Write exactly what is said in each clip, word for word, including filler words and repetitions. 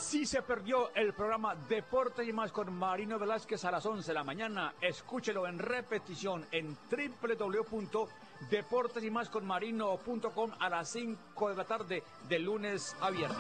Si se perdió el programa Deportes y Más con Marino Velázquez a las once de la mañana, escúchelo en repetición en doble u doble u doble u punto deportes y más con marino punto com a las cinco de la tarde de lunes a viernes.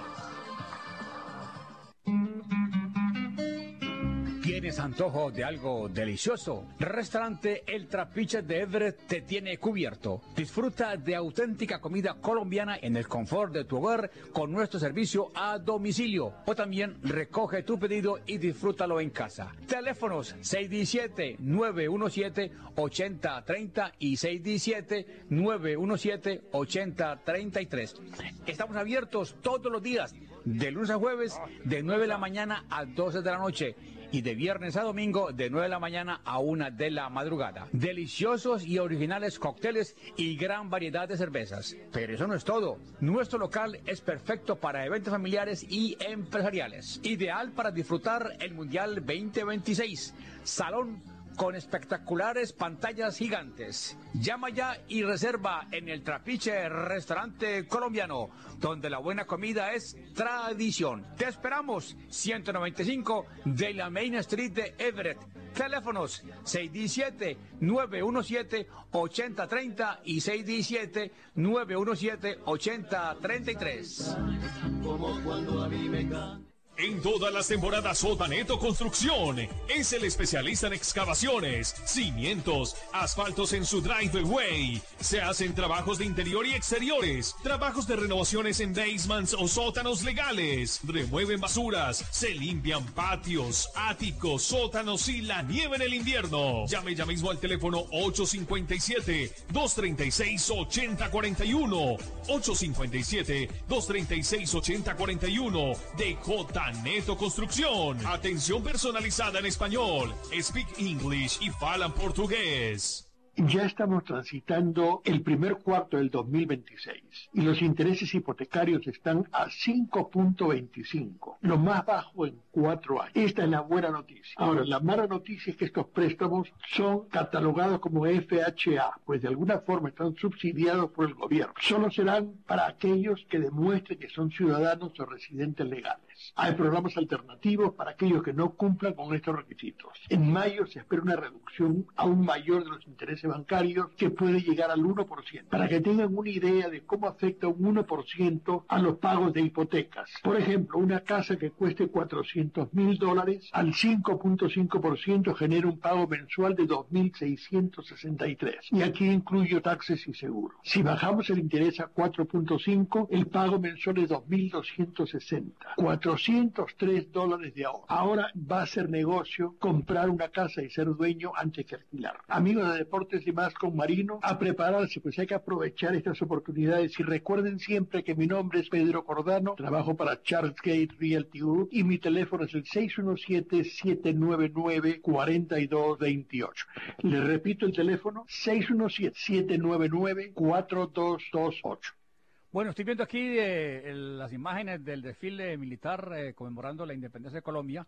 ¿Tienes antojo de algo delicioso? Restaurante El Trapiche de Everett te tiene cubierto. Disfruta de auténtica comida colombiana en el confort de tu hogar con nuestro servicio a domicilio. O también recoge tu pedido y disfrútalo en casa. Teléfonos seis uno siete, nueve uno siete, ocho cero tres cero y seis uno siete, nueve uno siete, ocho cero tres tres. Estamos abiertos todos los días, de lunes a jueves, de nueve de la mañana a doce de la noche. Y de viernes a domingo de nueve de la mañana a una de la madrugada. Deliciosos y originales cócteles y gran variedad de cervezas. Pero eso no es todo. Nuestro local es perfecto para eventos familiares y empresariales. Ideal para disfrutar el Mundial veinte veintiséis. Salón con espectaculares pantallas gigantes. Llama ya y reserva en El Trapiche Restaurante Colombiano, donde la buena comida es tradición. Te esperamos, ciento noventa y cinco de la Main Street de Everett. Teléfonos seis uno siete, nueve uno siete, ocho cero tres cero y seis uno siete, nueve uno siete, ocho cero tres tres. Como cuando a mí me ca- En todas las temporadas Sotaneto Construcción es el especialista en excavaciones, cimientos, asfaltos en su driveway. Se hacen trabajos de interior y exteriores, trabajos de renovaciones en basements o sótanos legales. Remueven basuras, se limpian patios, áticos, sótanos y la nieve en el invierno. Llame ya mismo al teléfono ocho cinco siete, dos tres seis, ocho cero cuatro uno. ocho cinco siete, dos tres seis, ocho cero cuatro uno de J. Neto Construcción. Atención personalizada en español. Speak English y falan portugués. Ya estamos transitando el primer cuarto del dos mil veintiséis y los intereses hipotecarios están a cinco punto veinticinco, lo más bajo en cuatro años. Esta es la buena noticia. Ahora, la mala noticia es que estos préstamos son catalogados como F H A, pues de alguna forma están subsidiados por el gobierno. Solo serán para aquellos que demuestren que son ciudadanos o residentes legales. Hay programas alternativos para aquellos que no cumplan con estos requisitos. En mayo se espera una reducción aún mayor de los intereses bancarios que puede llegar al uno por ciento. Para que tengan una idea de cómo afecta un uno por ciento a los pagos de hipotecas. Por ejemplo, una casa que cueste cuatrocientos mil dólares al cinco punto cinco por ciento genera un pago mensual de dos mil seiscientos sesenta y tres. Y aquí incluyo taxes y seguros. Si bajamos el interés a cuatro punto cinco, el pago mensual es dos mil doscientos sesenta. cuatrocientos tres dólares de ahorro. Ahora va a ser negocio comprar una casa y ser dueño antes que alquilar. Amigos de Deportes y Más con Marino, a prepararse, pues hay que aprovechar estas oportunidades y recuerden siempre que mi nombre es Pedro Cordano, trabajo para Charles Gate Realty Group y mi teléfono es el seis uno siete, siete nueve nueve, cuatro dos dos ocho. Le repito el teléfono, seis uno siete, siete nueve nueve, cuatro dos dos ocho. Bueno, estoy viendo aquí eh, el, las imágenes del desfile militar eh, conmemorando la independencia de Colombia.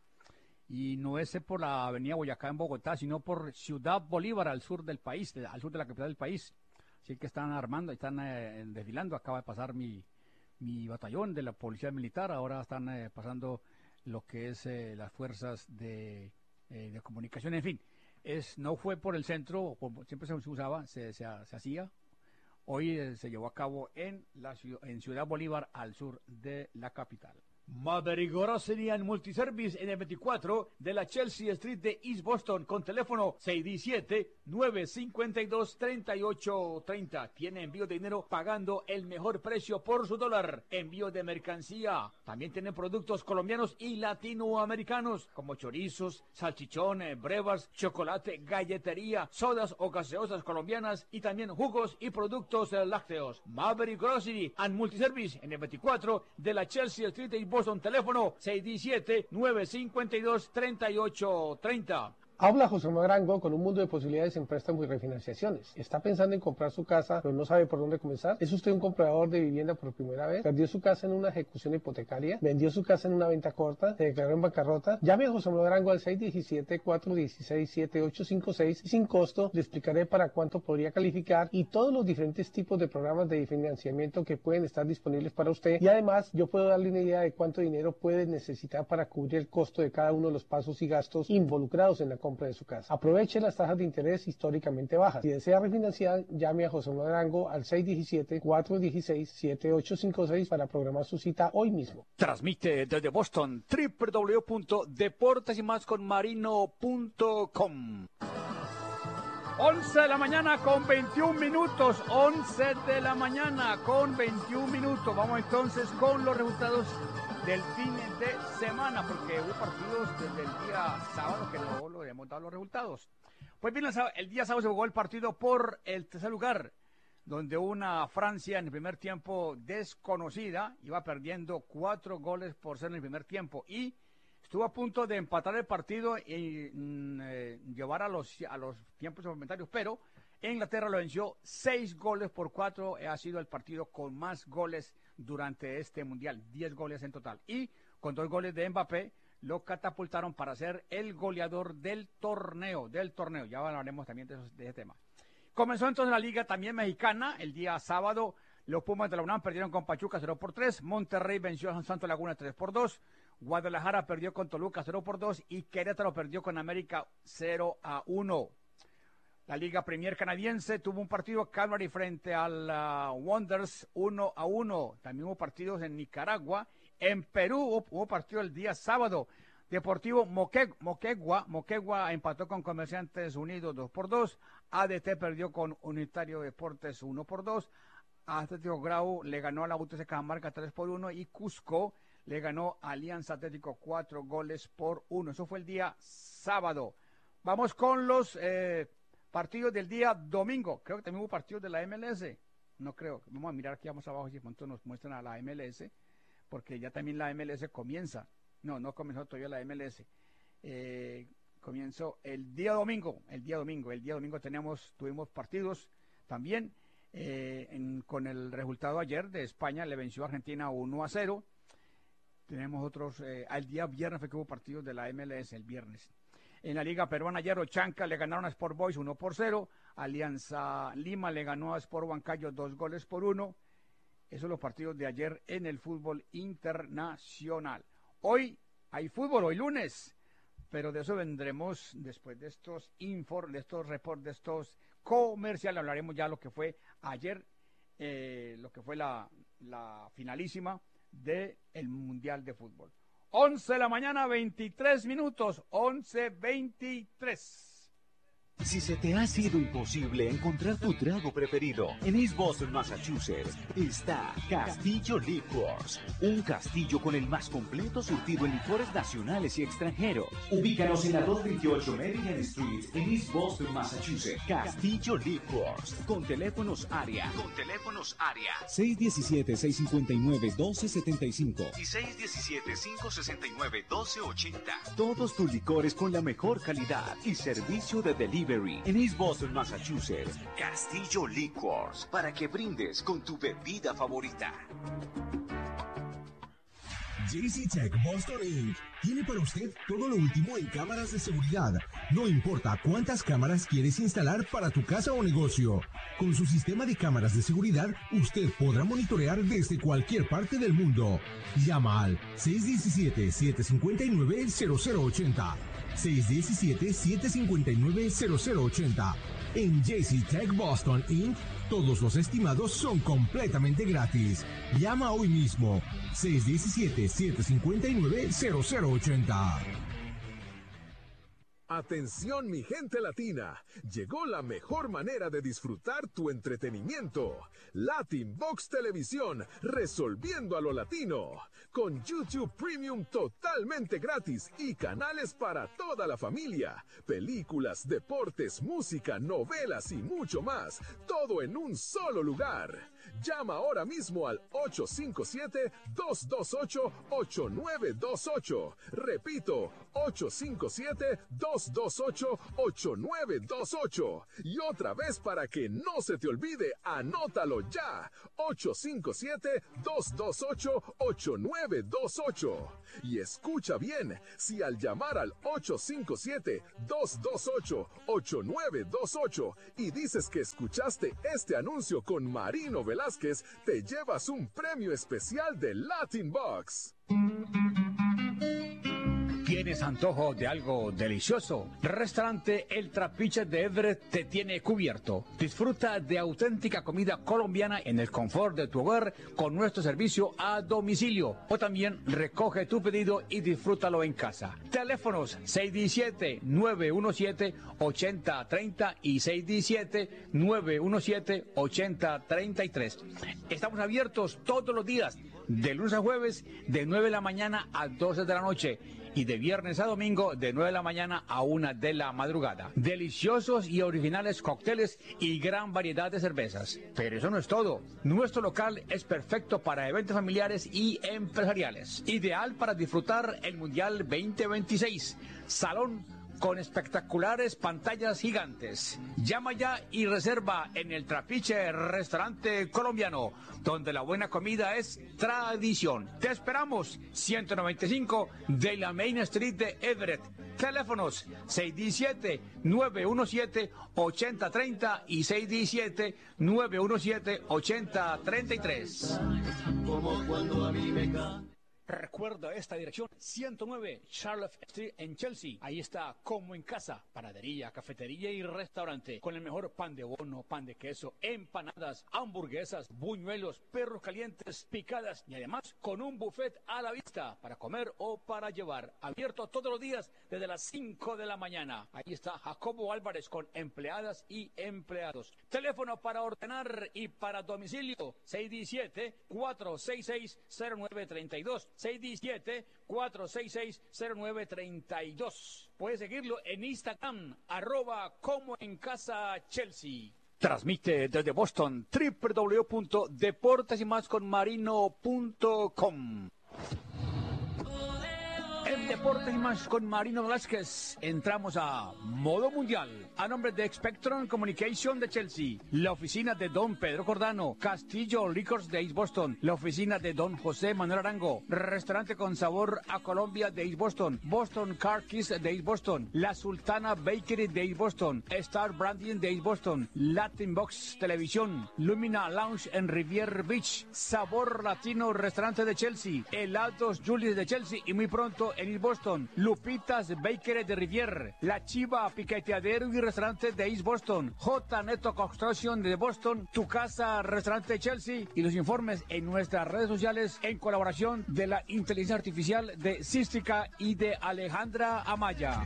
Y no es por la avenida Boyacá en Bogotá, sino por Ciudad Bolívar, al sur del país, al sur de la capital del país. Así que están armando, están eh, desfilando. Acaba de pasar mi, mi batallón de la policía militar. Ahora están eh, pasando lo que es eh, las fuerzas de, eh, de comunicación. En fin, es no fue por el centro, como siempre se usaba, se, se, se hacía. Hoy eh, se llevó a cabo en, la, en Ciudad Bolívar, al sur de la capital. Maverick Grocery and Multiservice en el veinticuatro de la Chelsea Street de East Boston con teléfono seis uno siete, nueve cinco dos, tres ocho tres cero. Tiene envío de dinero pagando el mejor precio por su dólar. Envío de mercancía. También tienen productos colombianos y latinoamericanos como chorizos, salchichones, brevas, chocolate, galletería, sodas o gaseosas colombianas y también jugos y productos eh, lácteos. Maverick Grocery and Multiservice en el veinticuatro de la Chelsea Street de East Boston, teléfono seis uno siete, nueve cinco dos, tres ocho tres cero. Habla José Manuel Arango con un mundo de posibilidades en préstamos y refinanciaciones. ¿Está pensando en comprar su casa pero no sabe por dónde comenzar? ¿Es usted un comprador de vivienda por primera vez? ¿Perdió su casa en una ejecución hipotecaria? ¿Vendió su casa en una venta corta? ¿Se declaró en bancarrota? Llame a José Manuel Arango al seis uno siete, cuatro uno seis, siete ocho cinco seis y sin costo le explicaré para cuánto podría calificar y todos los diferentes tipos de programas de financiamiento que pueden estar disponibles para usted. Y además yo puedo darle una idea de cuánto dinero puede necesitar para cubrir el costo de cada uno de los pasos y gastos involucrados en la compra de su casa. Aproveche las tasas de interés históricamente bajas. Si desea refinanciar, llame a José Manuel Arango al seis uno siete, cuatro uno seis, siete ocho cinco seis para programar su cita hoy mismo. Transmite desde Boston doble u doble u doble u punto deportes y más con marino punto com. once de la mañana con veintiún minutos, once de la mañana con veintiún minutos. Vamos entonces con los resultados del fin de semana, porque hubo partidos desde el día sábado que no lo hemos dado los resultados. Pues bien, el día sábado se jugó el partido por el tercer lugar, donde una Francia en el primer tiempo desconocida iba perdiendo cuatro goles por cero en el primer tiempo y estuvo a punto de empatar el partido y mm, eh, llevar a los, a los tiempos suplementarios, pero Inglaterra lo venció seis goles por cuatro. Ha sido el partido con más goles durante este mundial, diez goles en total. Y con dos goles de Mbappé lo catapultaron para ser el goleador del torneo, del torneo. Ya hablaremos también de, esos, de ese tema. Comenzó entonces la liga también mexicana. El día sábado los Pumas de la UNAM perdieron con Pachuca cero por tres. Monterrey venció a San Santos Laguna tres por dos. Guadalajara perdió con Toluca cero por dos y Querétaro perdió con América cero a uno. La Liga Premier canadiense tuvo un partido Calgary frente al uh, Wanderers uno a uno. También hubo partidos en Nicaragua. En Perú hubo, hubo partido el día sábado. Deportivo Moquegua, Moquegua, Moquegua empató con Comerciantes Unidos dos por dos. A D T perdió con Unitario Deportes uno por dos. Atlético Grau le ganó a la U T C Cajamarca tres por uno y Cusco le ganó a Alianza Atlético cuatro goles por uno. Eso fue el día sábado. Vamos con los eh, partidos del día domingo. Creo que también hubo partidos de la M L S. No creo. Vamos a mirar aquí vamos abajo si pronto nos muestran a la M L S, porque ya también la M L S comienza. No, no comenzó todavía la M L S. Eh, comenzó el día domingo. El día domingo. El día domingo teníamos, tuvimos partidos también. Eh, en, con el resultado ayer de España le venció a Argentina uno a cero. Tenemos otros, eh, al día viernes fue que hubo partidos de la M L S el viernes. En la Liga Peruana ayer Ochanca le ganaron a Sport Boys uno por cero. Alianza Lima le ganó a Sport Huancayo dos goles por uno. Esos son los partidos de ayer en el fútbol internacional. Hoy hay fútbol, hoy lunes, pero de eso vendremos después de estos informes, de estos reportes, de estos comerciales. Hablaremos ya lo que fue ayer, eh, lo que fue la, la finalísima del Mundial de Fútbol. once de la mañana, veintitrés minutos, once veintitrés. Si se te ha sido imposible encontrar tu trago preferido, en East Boston, Massachusetts, está Castillo Liquors, un castillo con el más completo surtido en licores nacionales y extranjeros. Ubícanos en la doscientos veintiocho Maryland Street, en East Boston, Massachusetts. Castillo Liquors, con teléfonos área, con teléfonos área seis uno siete, seis cinco nueve, uno dos siete cinco y seis uno siete, cinco seis nueve, uno dos ocho cero. Todos tus licores con la mejor calidad y servicio de delivery. En East Boston, Massachusetts, Castillo Liquors, para que brindes con tu bebida favorita. J C Tech Boston incorporated tiene para usted todo lo último en cámaras de seguridad. No importa cuántas cámaras quieres instalar para tu casa o negocio. Con su sistema de cámaras de seguridad, usted podrá monitorear desde cualquier parte del mundo. Llama al seis uno siete, siete cinco nueve, cero cero ocho cero. seis uno siete, siete cinco nueve, cero cero ocho cero. En J C Tech Boston incorporated, todos los estimados son completamente gratis. Llama hoy mismo. seis uno siete, siete cinco nueve, cero cero ocho cero. Atención mi gente latina, llegó la mejor manera de disfrutar tu entretenimiento. Latin Box Televisión, resolviendo a lo latino. Con YouTube Premium totalmente gratis y canales para toda la familia. Películas, deportes, música, novelas y mucho más. Todo en un solo lugar. Llama ahora mismo al ocho cinco siete, dos dos ocho, ocho nueve dos ocho. Repito, ocho cinco siete, dos dos ocho, ocho nueve dos ocho. Y otra vez para que no se te olvide, anótalo ya. ocho cinco siete, dos dos ocho, ocho nueve dos ocho. Y escucha bien, si al llamar al ocho cinco siete, dos dos ocho, ocho nueve dos ocho y dices que escuchaste este anuncio con Marino Velázquez, te llevas un premio especial de Latin Box. ¿Tienes antojo de algo delicioso? Restaurante El Trapiche de Everett te tiene cubierto. Disfruta de auténtica comida colombiana en el confort de tu hogar con nuestro servicio a domicilio. O también recoge tu pedido y disfrútalo en casa. Teléfonos seis uno siete, nueve uno siete, ocho cero tres cero y seis uno siete, nueve uno siete, ocho cero tres tres. Estamos abiertos todos los días, de lunes a jueves, de nueve de la mañana a doce de la noche. Y de viernes a domingo de nueve de la mañana a una de la madrugada. Deliciosos y originales cócteles y gran variedad de cervezas. Pero eso no es todo. Nuestro local es perfecto para eventos familiares y empresariales. Ideal para disfrutar el Mundial veinte veintiséis. Salón con espectaculares pantallas gigantes. Llama ya y reserva en el Trapiche Restaurante Colombiano, donde la buena comida es tradición. Te esperamos, ciento noventa y cinco de la Main Street de Everett. Teléfonos seis uno siete, nueve uno siete, ocho cero tres cero y seis uno siete, nueve uno siete, ocho cero tres tres. Como cuando a mí me cae. Recuerda esta dirección, ciento nueve Charlotte Street en Chelsea. Ahí está Como en Casa, panadería, cafetería y restaurante, con el mejor pan de bono, pan de queso, empanadas, hamburguesas, buñuelos, perros calientes, picadas y además con un buffet a la vista para comer o para llevar. Abierto todos los días desde las cinco de la mañana. Ahí está Jacobo Álvarez con empleadas y empleados. Teléfono para ordenar y para domicilio, seis uno siete, cuatro seis seis, cero nueve tres dos. seis uno siete, cuatro seis seis, cero nueve tres dos. Puedes seguirlo en Instagram, arroba Como en Casa Chelsea. Transmite desde Boston, doble u doble u doble u punto deportes y más con marino punto com. En Deportes y Más con Marino Velázquez entramos a Modo Mundial. A nombre de Spectrum Communication de Chelsea, la oficina de Don Pedro Cordano, Castillo Liquors de East Boston, la oficina de Don José Manuel Arango, restaurante con sabor a Colombia de East Boston, Boston Car Kiss de East Boston, La Sultana Bakery de East Boston, Star Branding de East Boston, Latin Box Televisión, Lumina Lounge en Rivier Beach, Sabor Latino Restaurante de Chelsea, Helados Julius de Chelsea y muy pronto en East Boston, Lupitas Bakery de Rivier, La Chiva Piqueteadero y Restaurante de East Boston, J. Neto Construction de Boston, Tu Casa Restaurante de Chelsea y los informes en nuestras redes sociales en colaboración de la inteligencia artificial de Cística y de Alejandra Amaya.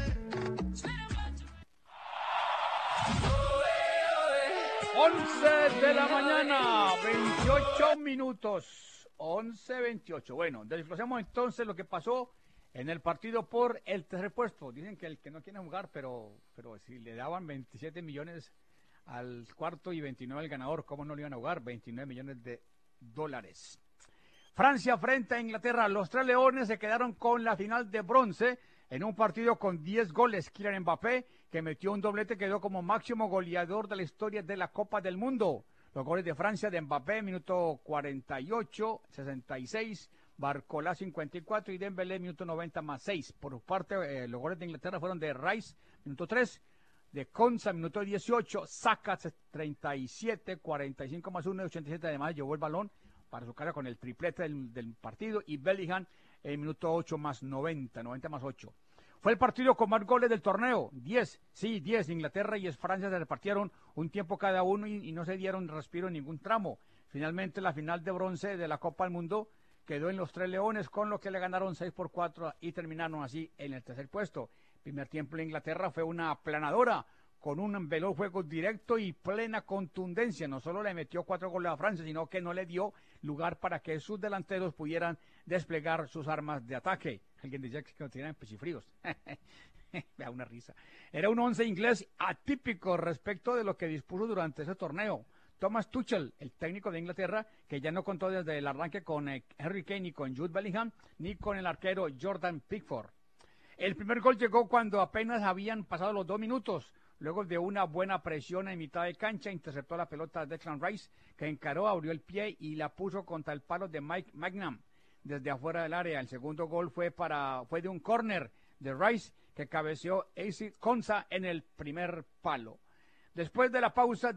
once de la mañana, veintiocho minutos. once veintiocho. Bueno, desglosemos entonces lo que pasó en el partido por el tercer puesto. Dicen que el que no quiere jugar, pero, pero si le daban veintisiete millones al cuarto y veintinueve al ganador, ¿cómo no le iban a jugar? veintinueve millones de dólares. Francia frente a Inglaterra. Los tres leones se quedaron con la final de bronce en un partido con diez goles. Kylian Mbappé, que metió un doblete, quedó como máximo goleador de la historia de la Copa del Mundo. Los goles de Francia de Mbappé, minuto cuarenta y ocho, sesenta y seis, Barcola cincuenta y cuatro y Dembélé, minuto noventa más seis. Por parte, eh, los goles de Inglaterra fueron de Rice, minuto tres, de Konsa, minuto dieciocho, Saka, treinta y siete, cuarenta y cinco más uno, ochenta y siete, además llevó el balón para su cara con el triplete del, del partido, y Bellingham, en minuto ocho más noventa, noventa más ocho. Fue el partido con más goles del torneo, diez, sí, diez. Inglaterra y Francia se repartieron un tiempo cada uno y, y no se dieron respiro en ningún tramo. Finalmente la final de bronce de la Copa del Mundo quedó en los tres leones, con lo que le ganaron seis por cuatro y terminaron así en el tercer puesto. Primer tiempo de Inglaterra fue una aplanadora, con un veloz juego directo y plena contundencia. No solo le metió cuatro goles a Francia, sino que no le dio lugar para que sus delanteros pudieran desplegar sus armas de ataque. Alguien decía que no tenían pechifríos. Me da una risa. Era un once inglés atípico respecto de lo que dispuso durante ese torneo. Thomas Tuchel, el técnico de Inglaterra, que ya no contó desde el arranque con eh, Harry Kane ni con Jude Bellingham, ni con el arquero Jordan Pickford. El primer gol llegó cuando apenas habían pasado los dos minutos. Luego de una buena presión en mitad de cancha, interceptó la pelota de Declan Rice, que encaró, abrió el pie y la puso contra el palo de Mike Magnum desde afuera del área. El segundo gol fue para fue de un córner de Rice, que cabeceó Acid Konsa en el primer palo. Después de la pausa,